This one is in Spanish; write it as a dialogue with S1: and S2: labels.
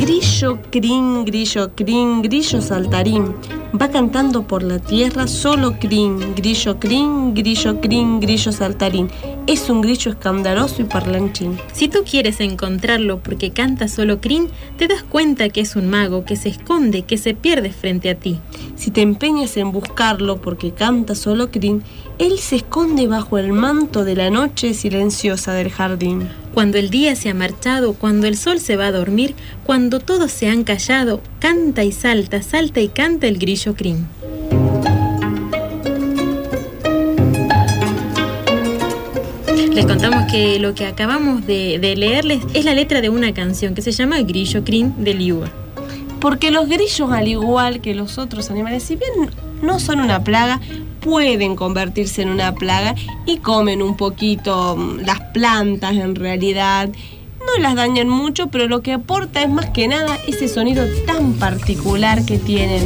S1: grillo, crin, grillo saltarín. Va cantando por la tierra solo crin, grillo, crin, grillo saltarín. Es un grillo escandaloso y parlanchín.
S2: Si tú quieres encontrarlo porque canta solo crin, te das cuenta que es un mago, que se esconde, que se pierde frente a ti.
S1: Si te empeñas en buscarlo porque canta solo crin, él se esconde bajo el manto de la noche silenciosa del jardín.
S2: Cuando el día se ha marchado, cuando el sol se va a dormir, cuando todos se han callado, canta y salta, salta y canta el grillo crin. Les contamos que lo que acabamos de leerles es la letra de una canción que se llama Grillo Crin de Liuba.
S1: Porque los grillos, al igual que los otros animales, si bien no son una plaga, pueden convertirse en una plaga y comen un poquito las plantas en realidad. No las dañan mucho, pero lo que aporta es más que nada ese sonido tan particular que tienen